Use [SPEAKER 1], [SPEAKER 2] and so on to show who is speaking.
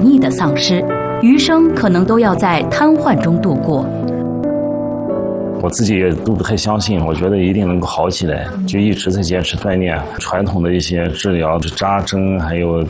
[SPEAKER 1] 逆的丧失，余生可能都要在瘫痪中度过。
[SPEAKER 2] 我自己也都不太相信，我觉得一定能够好起来，就一直在坚持锻炼传统的一些治疗，扎针还有